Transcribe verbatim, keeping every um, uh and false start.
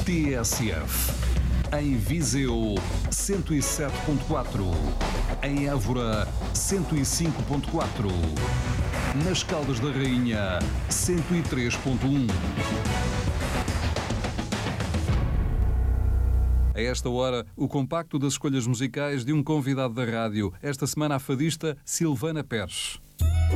T S F. Em Viseu, cento e sete ponto quatro. Em Évora, cento e cinco ponto quatro. Nas Caldas da Rainha, cento e três ponto um. A esta hora, o compacto das escolhas musicais de um convidado da rádio. Esta semana a fadista Silvana Pérez.